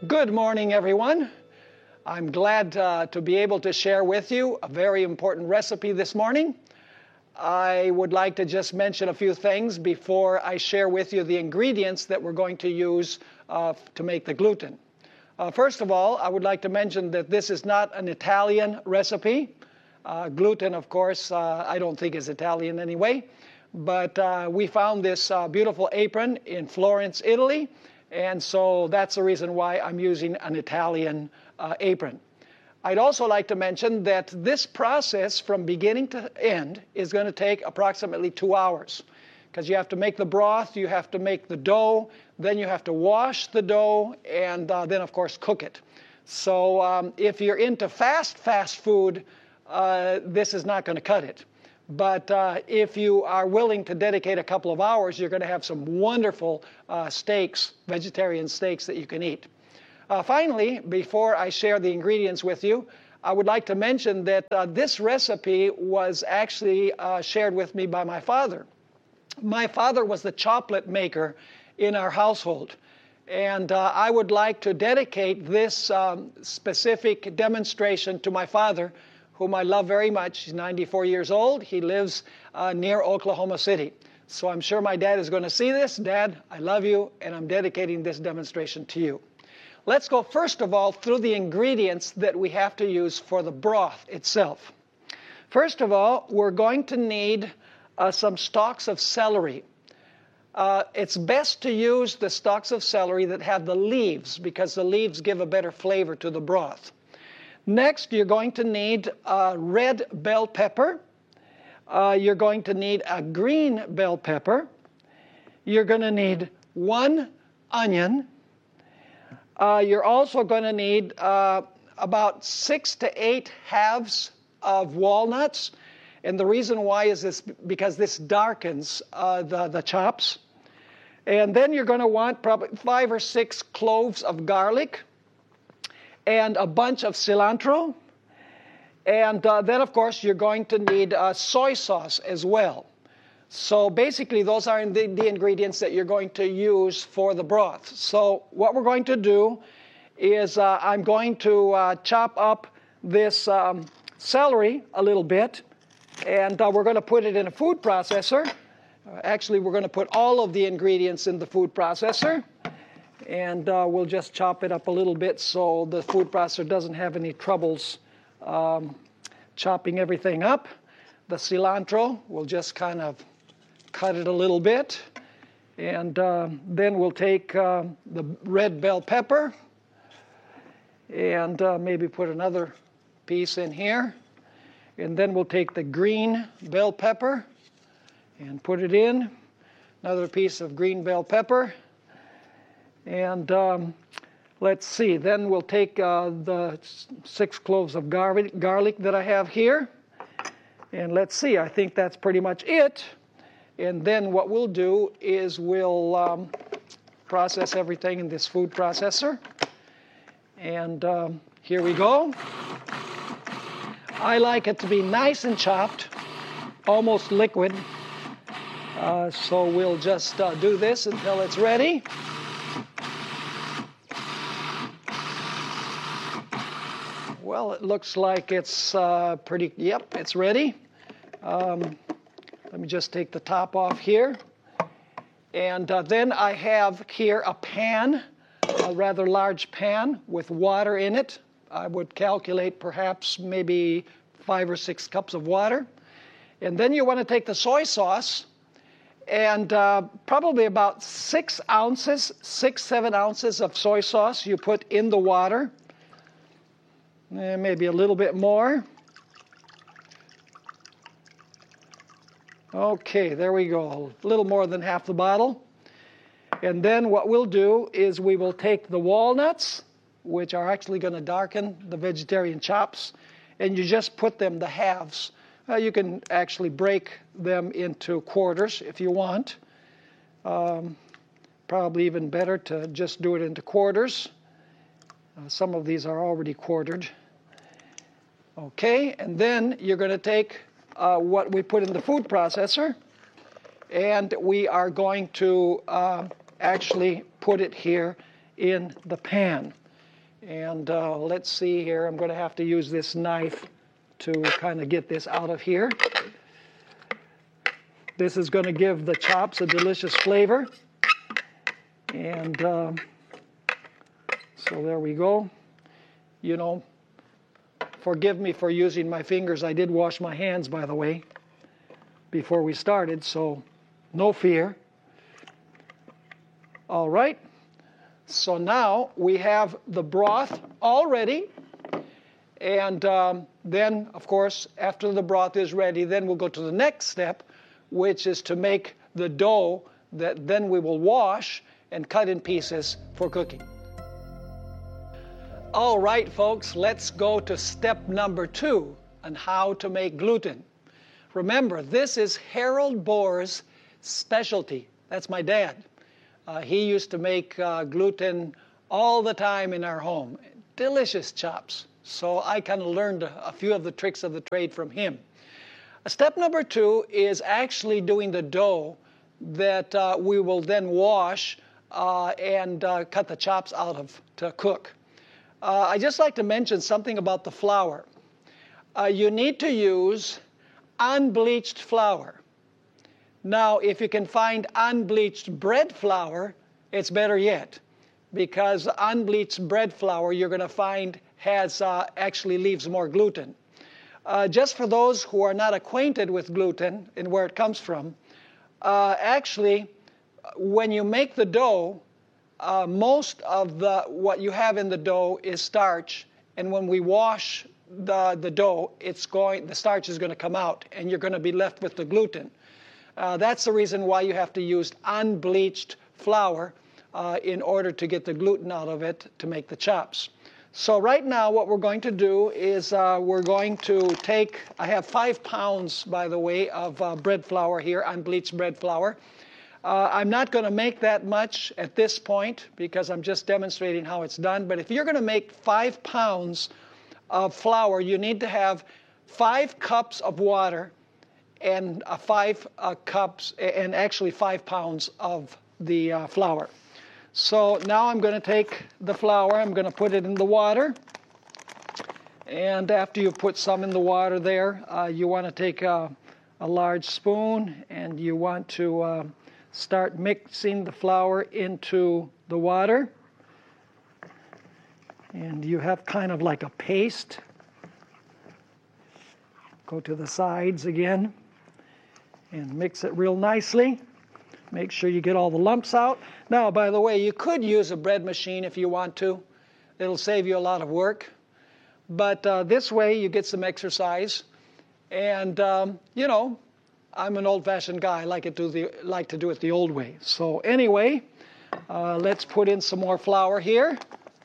Good morning, everyone. I'm glad to be able to share with you a very important recipe this morning. I would like to just mention a few things before I share with you the ingredients that we're going to use to make the gluten. First of all, I would like to mention that this is not an Italian recipe. Gluten, of course, I don't think is Italian anyway. But we found this beautiful apron in Florence, Italy. And so that's the reason why I'm using an Italian apron. I'd also like to mention that this process from beginning to end is going to take approximately 2 hours. Because you have to make the broth, you have to make the dough, then you have to wash the dough, and then, of course, cook it. So if you're into fast food, this is not going to cut it. But if you are willing to dedicate a couple of hours, you're going to have some wonderful steaks, vegetarian steaks that you can eat. Finally, before I share the ingredients with you, I would like to mention that this recipe was actually shared with me by my father. My father was the chocolate maker in our household. And I would like to dedicate this specific demonstration to my father, whom I love very much. He's 94 years old. He lives near Oklahoma City. So I'm sure my dad is going to see this. Dad, I love you, and I'm dedicating this demonstration to you. Let's go first of all through the ingredients that we have to use for the broth itself. First of all, we're going to need some stalks of celery. It's best to use the stalks of celery that have the leaves, because the leaves give a better flavor to the broth. Next, you're going to need red bell pepper. You're going to need a green bell pepper. You're going to need 1 onion. You're also going to need about 6 to 8 halves of walnuts. And the reason why is this because this darkens the chops. And then you're going to want probably 5 or 6 cloves of garlic, and a bunch of cilantro. And then, of course, you're going to need soy sauce as well. So basically, those are the ingredients that you're going to use for the broth. So what we're going to do is I'm going to chop up this celery a little bit, and we're going to put it in a food processor. Actually, we're going to put all of the ingredients in the food processor. And we'll just chop it up a little bit so the food processor doesn't have any troubles chopping everything up. The cilantro, we'll just kind of cut it a little bit. And then we'll take the red bell pepper and maybe put another piece in here. And then we'll take the green bell pepper and put it in. Another piece of green bell pepper. And let's see, then we'll take the 6 cloves of garlic that I have here. And let's see, I think that's pretty much it. And then what we'll do is we'll process everything in this food processor. And here we go. I like it to be nice and chopped, almost liquid. So we'll just do this until it's ready. Well, it looks like it's yep, it's ready. Let me just take the top off here. And then I have here a pan, a rather large pan with water in it. I would calculate perhaps maybe 5 or 6 cups of water. And then you want to take the soy sauce and probably about 6 ounces, 7 ounces of soy sauce you put in the water. Maybe a little bit more. Okay, there we go. A little more than half the bottle. And then what we'll do is we will take the walnuts, which are actually going to darken the vegetarian chops, and you just put them the halves. You can actually break them into quarters if you want. Probably even better to just do it into quarters. Some of these are already quartered. Okay, and then you're going to take what we put in the food processor, and we are going to actually put it here in the pan. And let's see here. I'm going to have to use this knife to kind of get this out of here. This is going to give the chops a delicious flavor. And so there we go. You know, forgive me for using my fingers. I did wash my hands, by the way, before we started, so no fear. All right. So now we have the broth all ready. And then, of course, after the broth is ready, then we'll go to the next step, which is to make the dough that then we will wash and cut in pieces for cooking. All right, folks, let's go to step number 2 on how to make gluten. Remember, this is Harold Bohr's specialty. That's my dad. He used to make gluten all the time in our home. Delicious chops. So I kind of learned a few of the tricks of the trade from him. Step number 2 is actually doing the dough that we will then wash and cut the chops out of to cook. I just like to mention something about the flour. You need to use unbleached flour. Now, if you can find unbleached bread flour, it's better yet, because unbleached bread flour you're going to find has actually leaves more gluten. Just for those who are not acquainted with gluten and where it comes from, actually, when you make the dough, most of what you have in the dough is starch, and when we wash the dough, the starch is going to come out, and you're going to be left with the gluten. That's the reason why you have to use unbleached flour in order to get the gluten out of it to make the chops. So right now what we're going to do is we're going to take, I have 5 pounds, by the way, of bread flour here, unbleached bread flour. I'm not going to make that much at this point because I'm just demonstrating how it's done. But if you're going to make 5 pounds of flour, you need to have 5 cups of water and 5 cups, and actually 5 pounds of the flour. So now I'm going to take the flour, I'm going to put it in the water. And after you've put some in the water there, you want to take a large spoon and you want to start mixing the flour into the water. And you have kind of like a paste. Go to the sides again and mix it real nicely. Make sure you get all the lumps out. Now, by the way, you could use a bread machine if you want to. It'll save you a lot of work. But this way you get some exercise. And, you know, I'm an old-fashioned guy. I like to do it the old way. So anyway, let's put in some more flour here.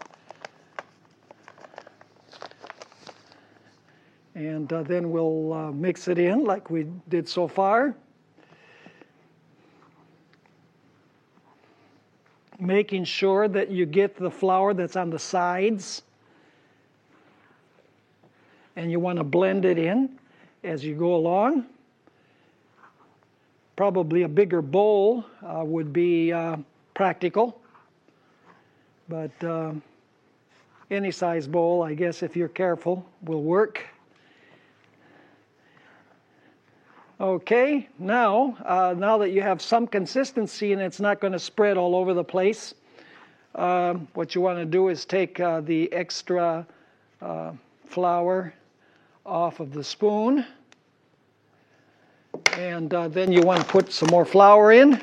And then we'll mix it in like we did so far. Making sure that you get the flour that's on the sides. And you want to blend it in as you go along. Probably a bigger bowl would be practical. But any size bowl, I guess, if you're careful, will work. Okay, now that you have some consistency and it's not going to spread all over the place, what you want to do is take the extra flour off of the spoon, and then you want to put some more flour in,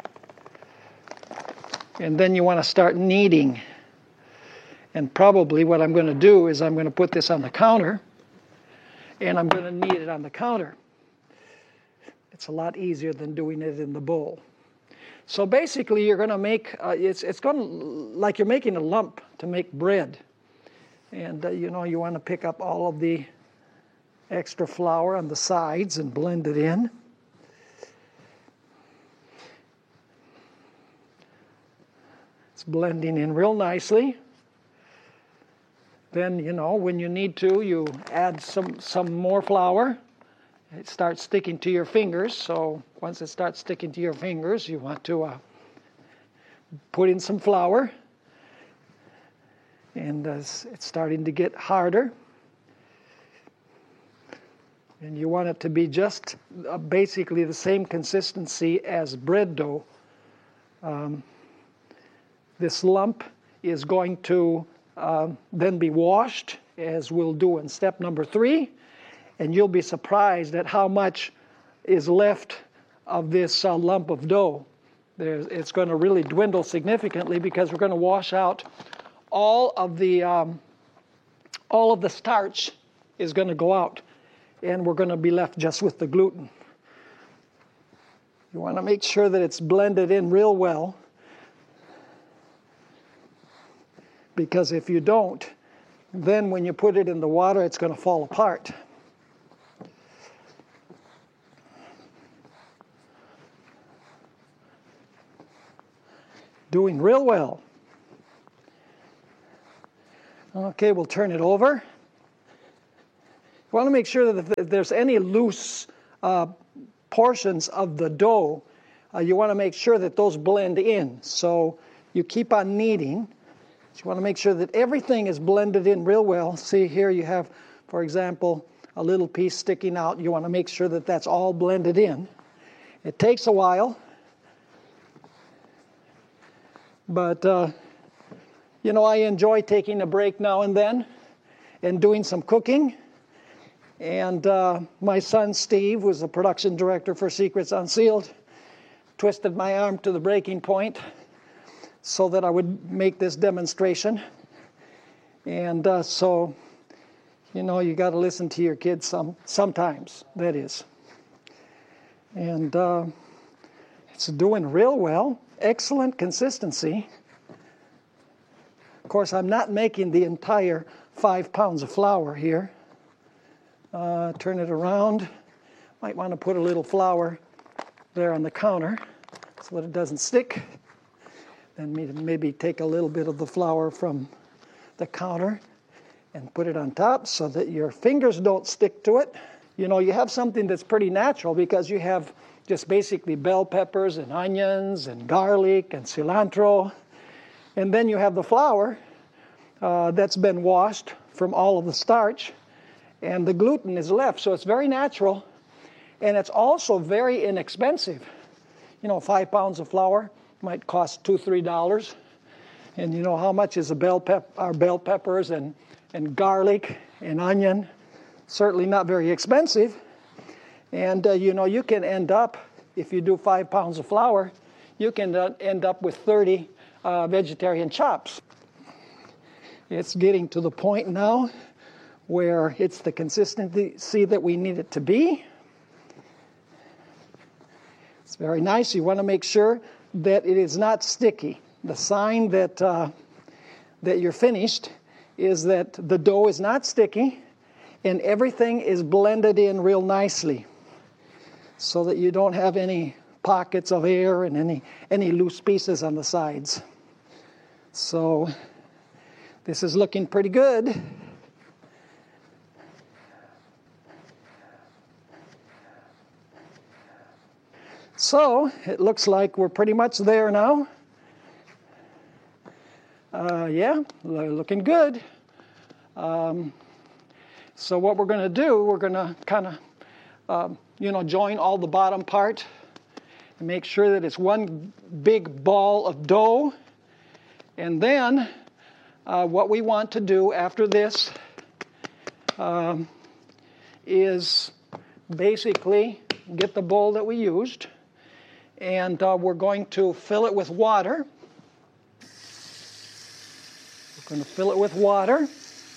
and then you want to start kneading. And probably what I'm going to do is I'm going to put this on the counter, and I'm going to knead it on the counter. It's a lot easier than doing it in the bowl. So basically, you're going to make it's going to like you're making a lump to make bread, and you know, you want to pick up all of the extra flour on the sides and blend it in. It's blending in real nicely. Then, you know, when you need to, you add some more flour. It starts sticking to your fingers, so once it starts sticking to your fingers, you want to put in some flour. And it's starting to get harder. And you want it to be just basically the same consistency as bread dough. This lump is going to then be washed, as we'll do in step number 3. And you'll be surprised at how much is left of this lump of dough. It's going to really dwindle significantly because we're going to wash out all of the starch is going to go out, and we're going to be left just with the gluten. You want to make sure that it's blended in real well, because if you don't, then when you put it in the water, it's going to fall apart. Doing real well. Okay, we'll turn it over. You want to make sure that if there's any loose portions of the dough, you want to make sure that those blend in. So you keep on kneading. You want to make sure that everything is blended in real well. See here you have, for example, a little piece sticking out. You want to make sure that that's all blended in. It takes a while. But, you know, I enjoy taking a break now and then and doing some cooking. And my son, Steve, who's the production director for Secrets Unsealed, twisted my arm to the breaking point so that I would make this demonstration. And so, you know, you got to listen to your kids sometimes, that is. And it's doing real well. Excellent consistency. Of course, I'm not making the entire 5 pounds of flour here. Turn it around. Might want to put a little flour there on the counter so that it doesn't stick. Then maybe take a little bit of the flour from the counter and put it on top so that your fingers don't stick to it. You know, you have something that's pretty natural because you have just basically bell peppers and onions and garlic and cilantro. And then you have the flour that's been washed from all of the starch, and the gluten is left. So it's very natural, and it's also very inexpensive. You know, 5 pounds of flour might cost $2, $3. And you know how much is bell peppers and garlic and onion? Certainly not very expensive. And, you know, you can end up, if you do 5 pounds of flour, you can end up with 30 vegetarian chops. It's getting to the point now where it's the consistency that we need it to be. It's very nice. You want to make sure that it is not sticky. The sign that, that you're finished is that the dough is not sticky and everything is blended in real nicely, so that you don't have any pockets of air and any loose pieces on the sides. So this is looking pretty good. So it looks like we're pretty much there now. Yeah, looking good. So what we're going to do, we're going to kind of join all the bottom part and make sure that it's one big ball of dough. And then what we want to do after this is basically get the bowl that we used, and we're going to fill it with water. We're going to fill it with water.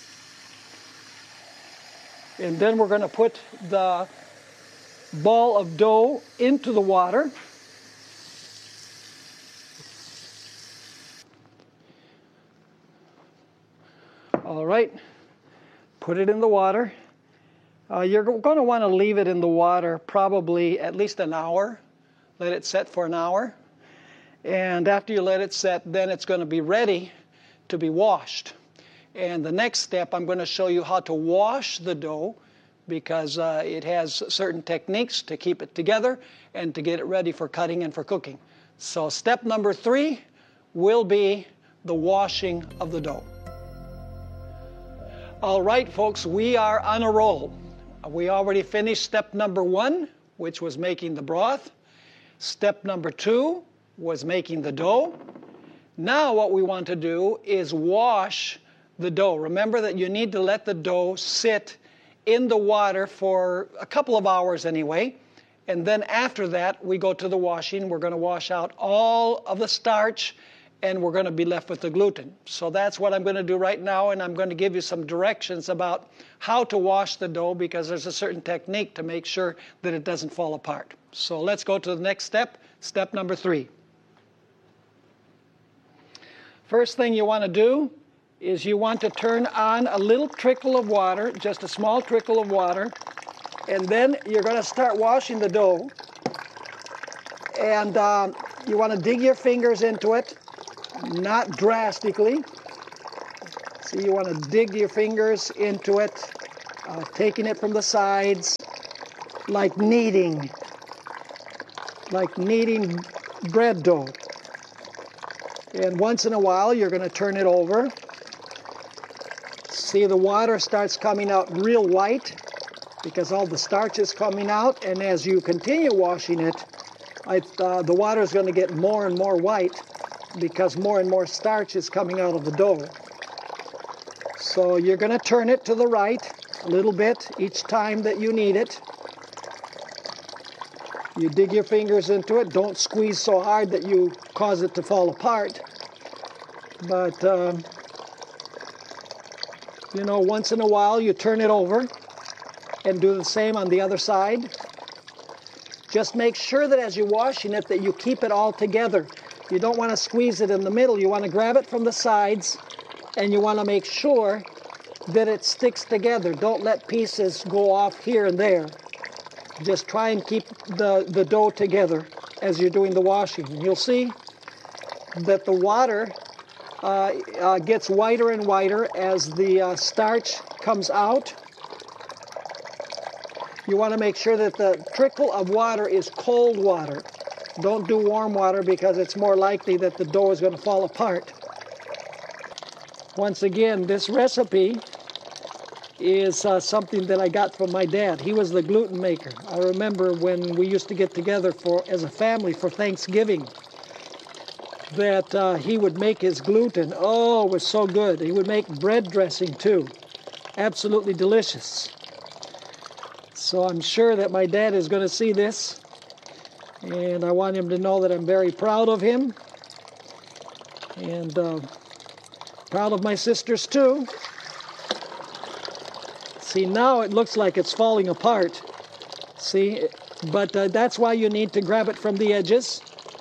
And then we're going to put the ball of dough into the water. All right, put it in the water. You're going to want to leave it in the water probably at least an hour. Let it set for an hour. And after you let it set, then it's going to be ready to be washed. And the next step, I'm going to show you how to wash the dough, because it has certain techniques to keep it together and to get it ready for cutting and for cooking. So step number 3 will be the washing of the dough. All right, folks, we are on a roll. We already finished step number 1, which was making the broth. Step number 2 was making the dough. Now what we want to do is wash the dough. Remember that you need to let the dough sit in the water for a couple of hours anyway. And then after that, we go to the washing. We're going to wash out all of the starch, and we're going to be left with the gluten. So that's what I'm going to do right now, and I'm going to give you some directions about how to wash the dough, because there's a certain technique to make sure that it doesn't fall apart. So let's go to the next step, step number 3. First thing you want to do is you want to turn on a little trickle of water, just a small trickle of water, and then you're going to start washing the dough. And you want to dig your fingers into it, not drastically. So you want to dig your fingers into it, taking it from the sides, like kneading bread dough. And once in a while, you're going to turn it over. See, the water starts coming out real white because all the starch is coming out. And as you continue washing it, the water is going to get more and more white because more and more starch is coming out of the dough. So you're going to turn it to the right a little bit each time that you need it. You dig your fingers into it. Don't squeeze so hard that you cause it to fall apart. But, you know, once in a while you turn it over and do the same on the other side. Just make sure that as you're washing it that you keep it all together. You don't want to squeeze it in the middle. You want to grab it from the sides, and you want to make sure that it sticks together. Don't let pieces go off here and there. Just try and keep the dough together as you're doing the washing. And you'll see that the water gets whiter and whiter as the starch comes out. You want to make sure that the trickle of water is cold water. Don't do warm water because it's more likely that the dough is going to fall apart. Once again, this recipe is something that I got from my dad. He was the gluten maker. I remember when we used to get together as a family for Thanksgiving, that he would make his gluten. Oh, it was so good. He would make bread dressing too. Absolutely delicious. So I'm sure that my dad is going to see this, and I want him to know that I'm very proud of him, and proud of my sisters too. See, now it looks like it's falling apart. See, but that's why you need to grab it from the edges.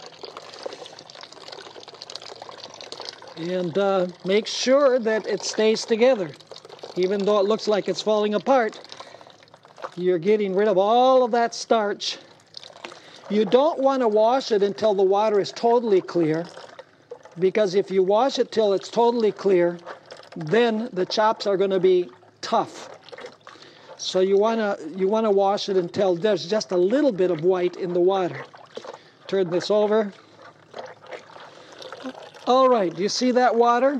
And make sure that it stays together. Even though it looks like it's falling apart, you're getting rid of all of that starch. You don't want to wash it until the water is totally clear, because if you wash it till it's totally clear, then the chops are going to be tough. So you want to wash it until there's just a little bit of white in the water. Turn this over. All right, you see that water?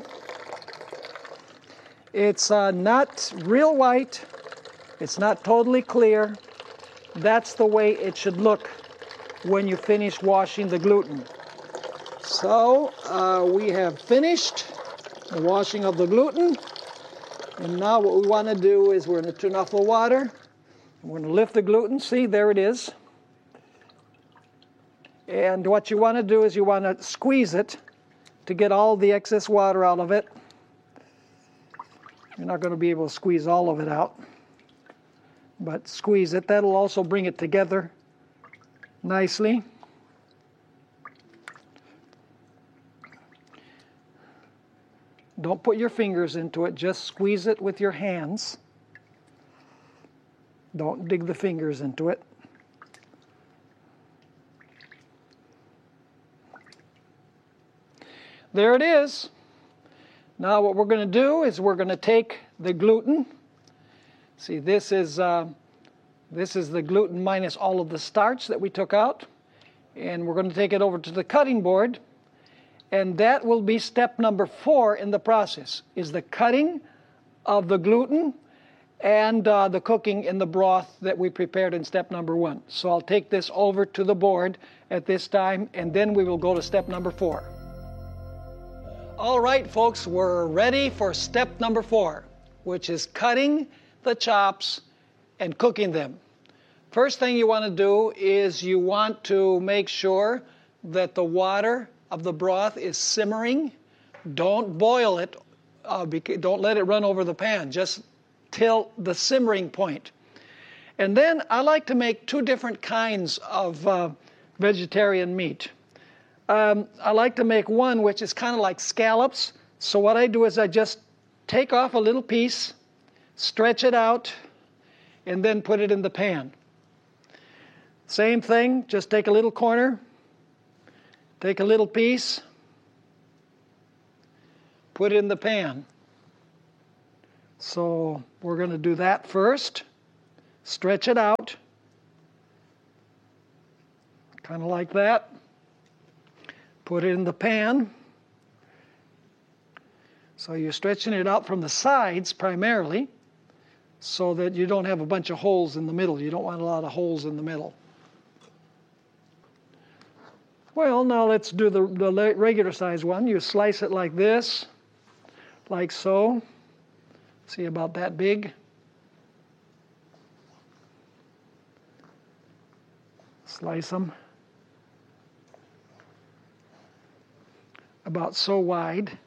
It's not real white. It's not totally clear. That's the way it should look when you finish washing the gluten. So we have finished the washing of the gluten. And now what we want to do is we're going to turn off the water. We're going to lift the gluten. See, there it is. And what you want to do is you want to squeeze it to get all the excess water out of it. You're not going to be able to squeeze all of it out, but squeeze it. That'll also bring it together nicely. Don't put your fingers into it, just squeeze it with your hands. Don't dig the fingers into it. There it is. Now what we're going to do is we're going to take the gluten. See, this is the gluten minus all of the starch that we took out. And we're going to take it over to the cutting board. And that will be step number 4 in the process, is the cutting of the gluten and the cooking in the broth that we prepared in step number 1. So I'll take this over to the board at this time, and then we will go to step number 4. All right, folks, we're ready for step number 4, which is cutting the chops and cooking them. First thing you want to do is you want to make sure that the water of the broth is simmering. Don't boil it. Don't let it run over the pan. Just till the simmering point. And then I like to make 2 different kinds of vegetarian meat. I like to make one which is kind of like scallops. So what I do is I just take off a little piece, stretch it out, and then put it in the pan. Same thing, just take a little corner, take a little piece, put it in the pan. So we're going to do that first. Stretch it out, kind of like that. Put it in the pan. So you're stretching it out from the sides primarily so that you don't have a bunch of holes in the middle. You don't want a lot of holes in the middle. Well, now let's do the regular size one. You slice it like this, like so. See, about that big. Slice them about so wide.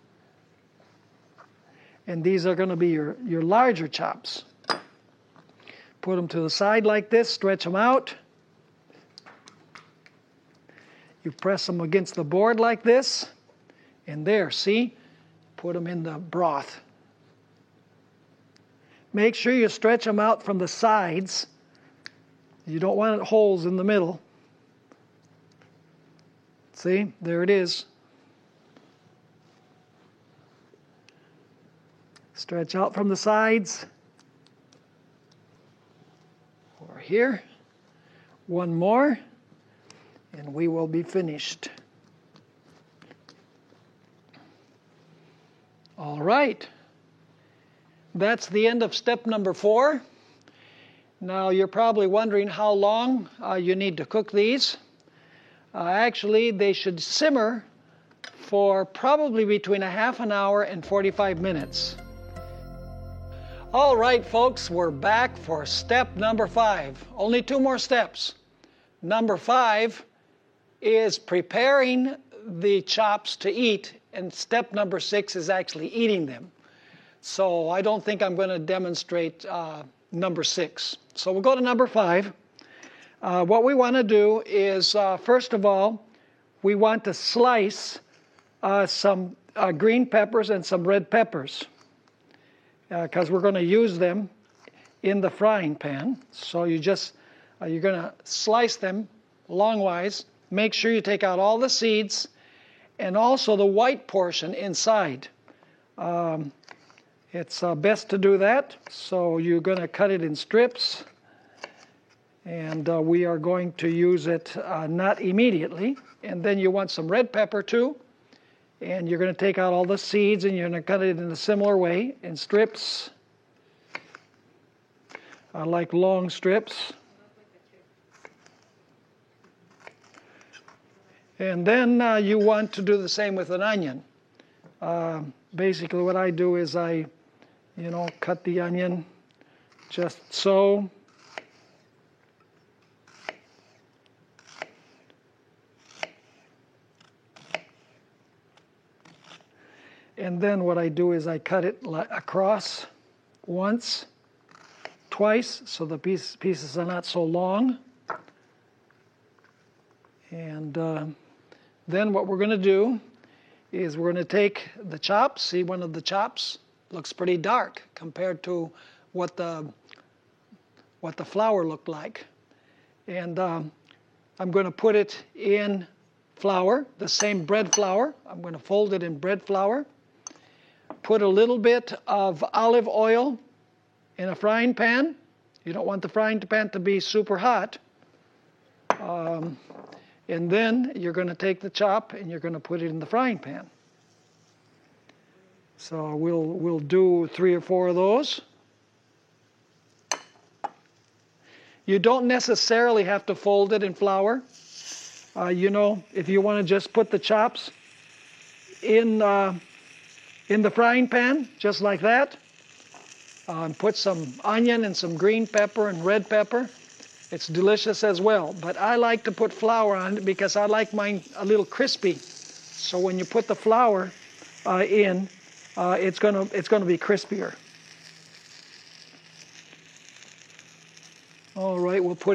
And these are going to be your larger chops. Put them to the side like this, stretch them out. You press them against the board like this, and there, see? Put them in the broth. Make sure you stretch them out from the sides. You don't want holes in the middle. See, there it is. Stretch out from the sides. Over here. One more. And we will be finished. All right. That's the end of step number 4. Now you're probably wondering how long you need to cook these. Actually, they should simmer for probably between a half an hour and 45 minutes. All right, folks, we're back for step number 5. Only 2 more steps. Number 5 is preparing the chops to eat, and step number 6 is actually eating them. So I don't think I'm going to demonstrate number 6. So we'll go to number 5. What we want to do is, first of all, we want to slice some green peppers and some red peppers because we're going to use them in the frying pan. So you're going to slice them longwise. Make sure you take out all the seeds and also the white portion inside. It's best to do that. So you're going to cut it in strips. And we are going to use it not immediately. And then you want some red pepper too. And you're going to take out all the seeds and you're going to cut it in a similar way in strips. Like long strips. And then you want to do the same with an onion. Basically what I do is I, cut the onion just so. And then what I do is I cut it across once, twice, so the pieces are not so long. And then what we're going to do is we're going to take the chops. See, one of the chops looks pretty dark compared to what the flour looked like. And I'm going to put it in flour, the same bread flour. I'm going to fold it in bread flour. Put a little bit of olive oil in a frying pan. You don't want the frying pan to be super hot. And then you're going to take the chop and you're going to put it in the frying pan. So we'll do 3 or 4 of those. You don't necessarily have to fold it in flour. You know, if you want to just put the chops in the frying pan, just like that, and put some onion and some green pepper and red pepper, it's delicious as well. But I like to put flour on it because I like mine a little crispy. So when you put the flour in, it's gonna be crispier. All right, we'll put